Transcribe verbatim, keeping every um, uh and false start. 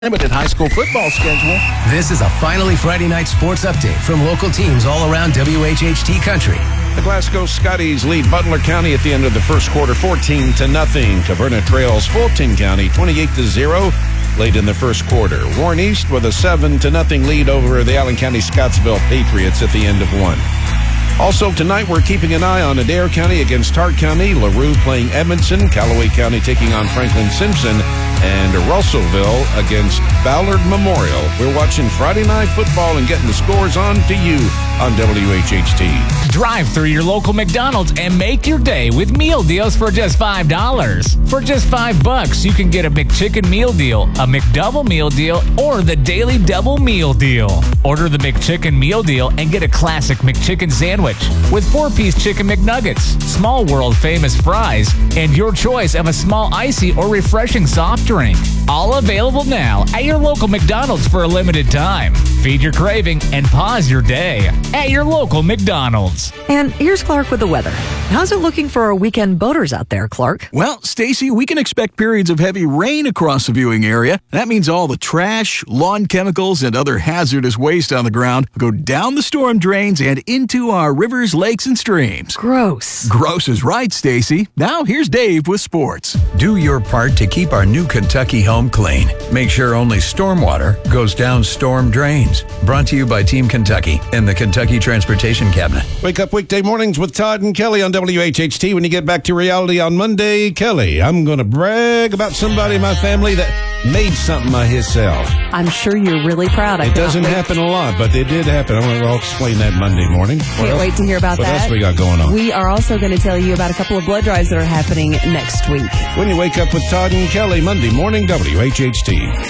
limited high school football schedule. This is a Finally Friday Night Sports Update from local teams all around W H H T country. The Glasgow Scotties lead Butler County at the end of the first quarter, fourteen to nothing. Caverna trails Fulton County, twenty-eight to zero, late in the first quarter. Warren East with a seven to nothing lead over the Allen County Scottsville Patriots at the end of one. Also tonight, we're keeping an eye on Adair County against Hart County, LaRue playing Edmondson, Callaway County taking on Franklin Simpson, and Russellville against Ballard Memorial. We're watching Friday Night Football and getting the scores on to you on W H H T. Drive through your local McDonald's and make your day with meal deals for just five dollars. For just five bucks, you can get a McChicken meal deal, a McDouble meal deal, or the Daily Double meal deal. Order the McChicken meal deal and get a classic McChicken sandwich with four-piece chicken McNuggets, small world-famous fries, and your choice of a small icy or refreshing soft drink. All available now at your local McDonald's for a limited time. Feed your craving and pause your day at your local McDonald's. And here's Clark with the weather. How's it looking for our weekend boaters out there, Clark? Well, Stacy, we can expect periods of heavy rain across the viewing area. That means all the trash, lawn chemicals, and other hazardous waste on the ground go down the storm drains and into our rivers, lakes, and streams. Gross. Gross is right, Stacy. Now here's Dave with sports. Do your part to keep our new Kentucky home clean. Make sure only stormwater goes down storm drains. Brought to you by Team Kentucky and the Kentucky Transportation Cabinet. Wake up weekday mornings with Todd and Kelly on W H H T. When you get back to reality on Monday, Kelly, I'm going to brag about somebody in my family that made something of himself. I'm sure you're really proud. I It doesn't wait. happen a lot, but it did happen. I'll, I'll explain that Monday morning. What Can't else- wait to hear about what that. What else we got going on? We are also going to tell you about a couple of blood drives that are happening next week. When you wake up with Todd and Kelly, Monday morning, W H H T.